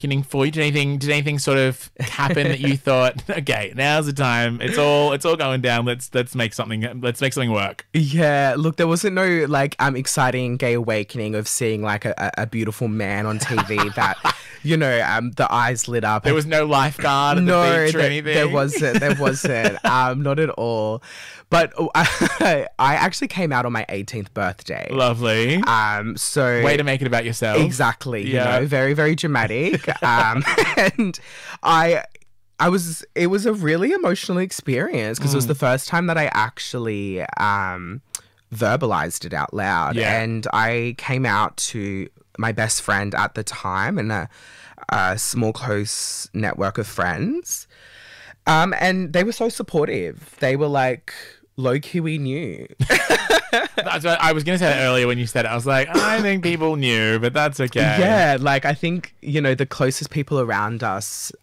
awakening for you? Did anything sort of happen that you thought, okay, now's the time. It's all going down. Let's make something work. Yeah, look, there wasn't no like exciting gay awakening of seeing like a beautiful man on TV that, you know, the eyes lit up. There was no lifeguard at the beach or anything. There wasn't. Not at all. But I actually came out on my 18th birthday. Lovely. So way to make it about yourself. Exactly. Yeah. You know, very, very dramatic. And it was a really emotional experience because it was the first time that I actually verbalized it out loud. Yeah. And I came out to my best friend at the time and a small, close network of friends. And they were so supportive. They were like, low-key we knew. That's what I was going to say that earlier when you said it. I was like, I think people knew, but that's okay. Yeah, like I think, you know, the closest people around us,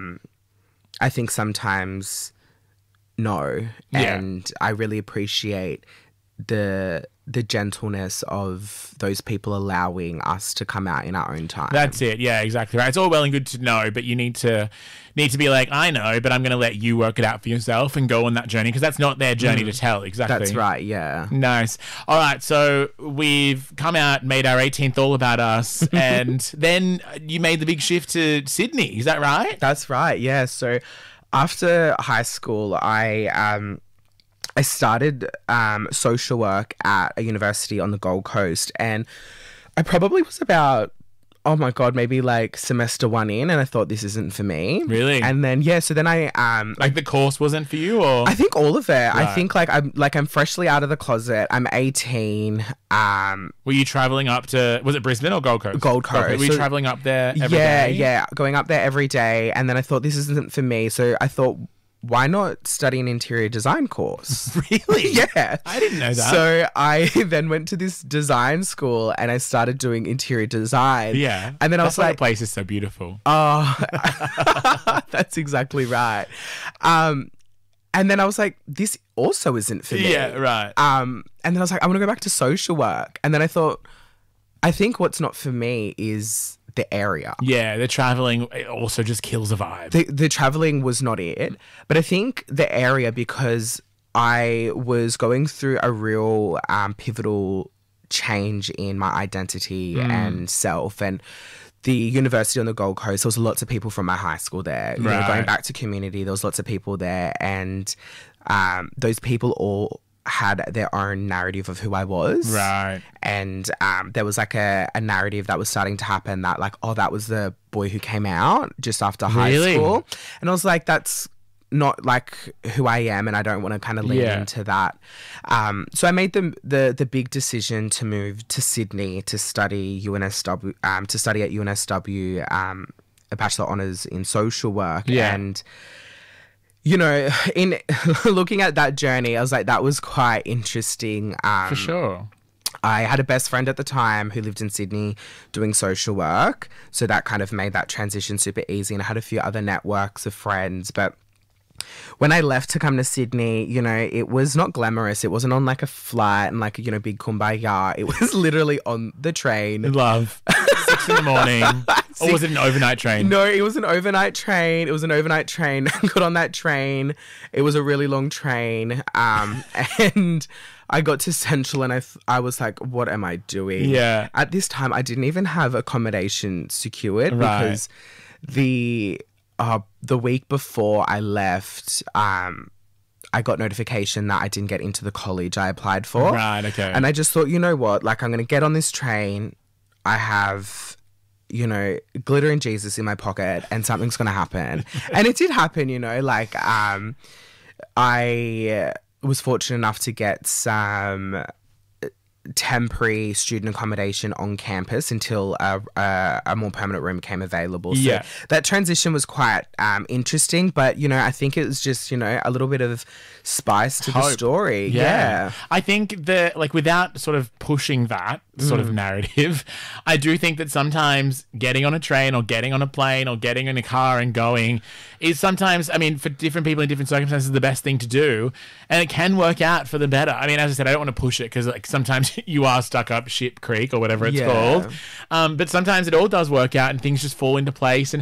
I think sometimes know. Yeah. And I really appreciate the gentleness of those people allowing us to come out in our own time. That's it. Yeah, exactly right. It's all well and good to know, but you need to be like, I know, but I'm going to let you work it out for yourself and go on that journey because that's not their journey to tell. Exactly. That's right. Yeah. Nice. All right. So we've come out, made our 18th all about us, and then you made the big shift to Sydney. Is that right? That's right. Yeah. So after high school, I started social work at a university on the Gold Coast, and I probably was about, oh my God, maybe like semester 1 in, and I thought this isn't for me. Really? And then so then I like the course wasn't for you, or I think all of it. Right. I think I'm freshly out of the closet. I'm 18. Were you traveling up to, was it Brisbane or Gold Coast? Gold Coast. Okay. Were you traveling up there every day? Yeah, going up there every day, and then I thought this isn't for me, so I thought, why not study an interior design course? Really? Yeah. I didn't know that. So I then went to this design school and I started doing interior design. Yeah. And then I was why like, the place is so beautiful. oh, that's exactly right. And then I was like, this also isn't for me. Yeah, right. And then I was like, I want to go back to social work. And then I thought, I think what's not for me is the area. Yeah, the traveling also just kills the vibe. The traveling was not it. But I think the area, because I was going through a real pivotal change in my identity and self, and the university on the Gold Coast, there was lots of people from my high school there. You know, going back to community, there was lots of people there, and those people all had their own narrative of who I was. Right. And there was like a narrative that was starting to happen that like, oh, that was the boy who came out just after high school. And I was like, that's not like who I am, and I don't want to kind of lean into that. So I made the big decision to move to Sydney to study UNSW, to study at UNSW, a Bachelor Honours in Social Work. Yeah. And you know, in looking at that journey, I was like, that was quite interesting. For sure. I had a best friend at the time who lived in Sydney doing social work. So that kind of made that transition super easy. And I had a few other networks of friends. But when I left to come to Sydney, you know, it was not glamorous. It wasn't on like a flight and like, you know, big kumbaya. It was literally on the train. Love. 6 a.m. Or was it an overnight train? No, it was an overnight train. I got on that train. It was a really long train. And I got to Central and I was like, what am I doing? Yeah. At this time, I didn't even have accommodation secured because the week before I left, I got notification that I didn't get into the college I applied for. Right, okay. And I just thought, you know what? Like, I'm going to get on this train. I have, you know, glitter and Jesus in my pocket and something's going to happen. And it did happen, you know, like I was fortunate enough to get some temporary student accommodation on campus until a more permanent room became available. So that transition was quite interesting, but, you know, I think it was just, you know, a little bit of spice to the story. Yeah. I think that, like, without sort of pushing that sort of narrative, I do think that sometimes getting on a train or getting on a plane or getting in a car and going is sometimes, I mean, for different people in different circumstances, the best thing to do, and it can work out for the better. I mean, as I said, I don't want to push it because, like, sometimes you are stuck up ship creek or whatever it's Yeah. called. But sometimes it all does work out and things just fall into place. And